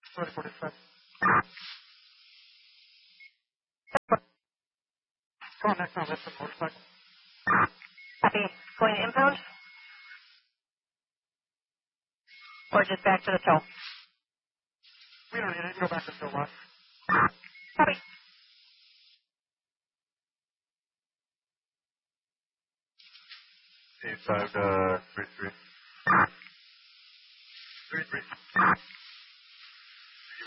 247. Go on next time, that's the motorcycle. Copy. Going to impound? Or just back to the tow? We don't need it. Go back to still left. Copy. Inside 33. 33.